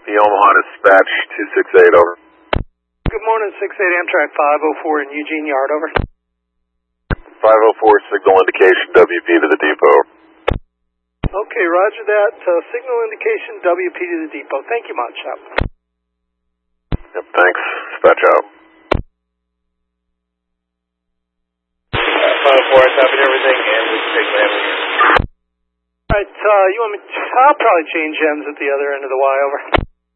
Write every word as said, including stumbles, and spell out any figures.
The Omaha Dispatch two six eight, over. Good morning, six eight Amtrak five oh four in Eugene Yard, over. five oh four, signal indication W P to the depot. Okay, roger that. Uh, signal indication W P to the depot. Thank you much. Out. Yep, thanks. Dispatch out. five oh four, I copied everything, and we can take land here. Alright, uh, you want me to, I'll probably change ends at the other end of the Y, over.